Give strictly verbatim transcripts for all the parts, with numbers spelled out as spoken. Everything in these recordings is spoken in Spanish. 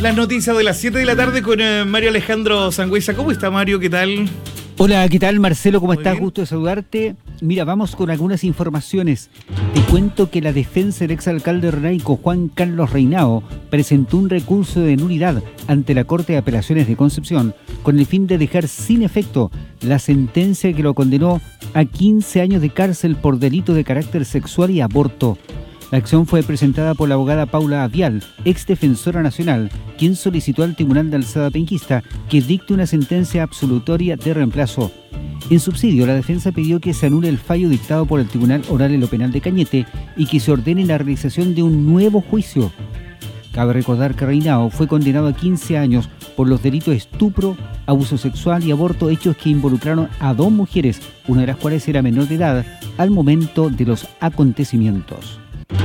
Las noticias de las siete de la tarde con eh, Mario Alejandro Sangüesa. ¿Cómo está, Mario? ¿Qué tal? Hola, ¿qué tal, Marcelo? ¿Cómo Muy estás? bien. Gusto de saludarte. Mira, vamos con algunas informaciones. Te cuento que la defensa del exalcalde Renaico, Juan Carlos Reinao, presentó un recurso de nulidad ante la Corte de Apelaciones de Concepción con el fin de dejar sin efecto la sentencia que lo condenó a quince años de cárcel por delito de carácter sexual y aborto. La acción fue presentada por la abogada Paula Avial, ex defensora nacional, quien solicitó al Tribunal de Alzada Penquista que dicte una sentencia absolutoria de reemplazo. En subsidio, la defensa pidió que se anule el fallo dictado por el Tribunal Oral en lo Penal de Cañete y que se ordene la realización de un nuevo juicio. Cabe recordar que Reinao fue condenado a quince años por los delitos de estupro, abuso sexual y aborto, hechos que involucraron a dos mujeres, una de las cuales era menor de edad, al momento de los acontecimientos.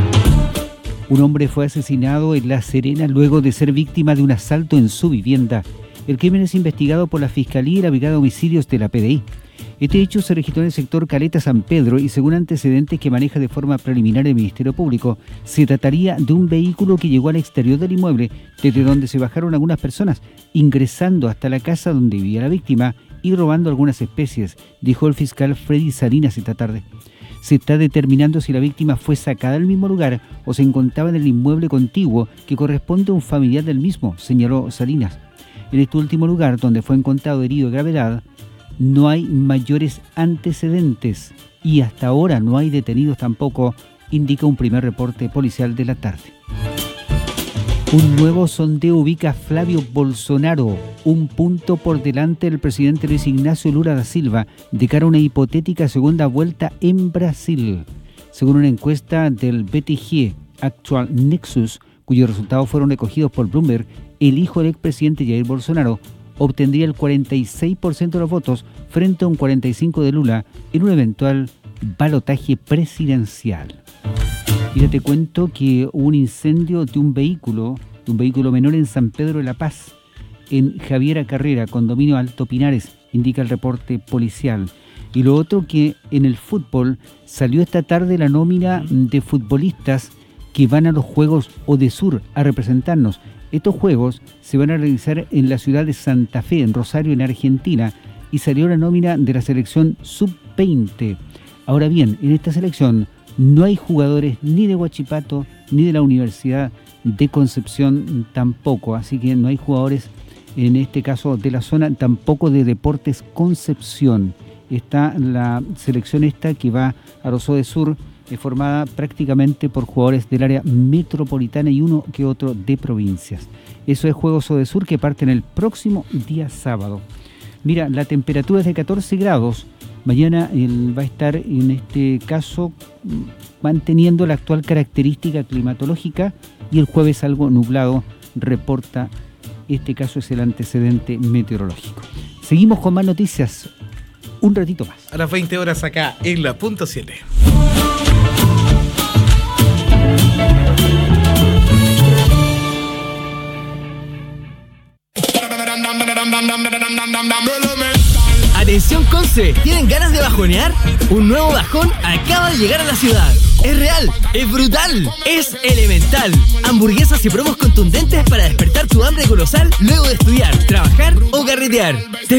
Un hombre fue asesinado en La Serena luego de ser víctima de un asalto en su vivienda. El crimen es investigado por la Fiscalía y la Brigada de Homicidios de la P D I. Este hecho se registró en el sector Caleta San Pedro y, según antecedentes que maneja de forma preliminar el Ministerio Público, se trataría de un vehículo que llegó al exterior del inmueble, desde donde se bajaron algunas personas, ingresando hasta la casa donde vivía la víctima y robando algunas especies, dijo el fiscal Freddy Salinas esta tarde. Se está determinando si la víctima fue sacada del mismo lugar o se encontraba en el inmueble contiguo que corresponde a un familiar del mismo, señaló Salinas. En este último lugar, donde fue encontrado herido de gravedad, no hay mayores antecedentes y hasta ahora no hay detenidos tampoco, indica un primer reporte policial de la tarde. Un nuevo sondeo ubica a Flavio Bolsonaro un punto por delante del presidente Luis Ignacio Lula da Silva de cara a una hipotética segunda vuelta en Brasil. Según una encuesta del B T G Actual Nexus, cuyos resultados fueron recogidos por Bloomberg, el hijo del expresidente Jair Bolsonaro obtendría el cuarenta y seis por ciento de los votos frente a un cuarenta y cinco por ciento de Lula en un eventual balotaje presidencial. Mira, te cuento que hubo un incendio de un vehículo, de un vehículo menor en San Pedro de la Paz, en Javiera Carrera, condominio Alto Pinares, indica el reporte policial. Y lo otro, que en el fútbol salió esta tarde la nómina de futbolistas que van a los Juegos Odesur a representarnos. Estos juegos se van a realizar en la ciudad de Santa Fe, en Rosario, en Argentina, y salió la nómina de la selección sub veinte. Ahora bien, en esta selección no hay jugadores ni de Huachipato ni de la Universidad de Concepción tampoco, así que no hay jugadores en este caso de la zona, tampoco de Deportes Concepción. Está la selección esta que va a los Odesur, es formada prácticamente por jugadores del área metropolitana y uno que otro de provincias. Eso es Juegos Odesur, que parten el próximo día sábado. Mira, la temperatura es de catorce grados. Mañana el, va a estar, en este caso, manteniendo la actual característica climatológica, y el jueves algo nublado, reporta, este caso es el antecedente meteorológico. Seguimos con más noticias un ratito más. A las veinte horas acá en la punto siete. Atención Conce, ¿tienen ganas de bajonear? Un nuevo bajón acaba de llegar a la ciudad. Es real, es brutal, es elemental. Hamburguesas y promos contundentes para despertar tu hambre colosal luego de estudiar, trabajar o carretear. Te